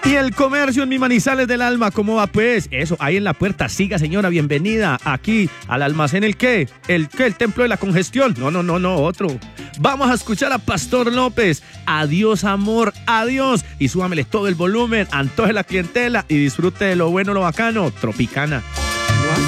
Y el comercio en mi Manizales del Alma, ¿cómo va pues? Eso, ahí en la puerta, siga señora, bienvenida aquí al almacén ¿El qué? ¿El qué? ¿El templo de la congestión? No, otro. Vamos a escuchar a Pastor López. Adiós amor, adiós. Y súbamele todo el volumen, antoje la clientela y disfrute de lo bueno, lo bacano. Tropicana.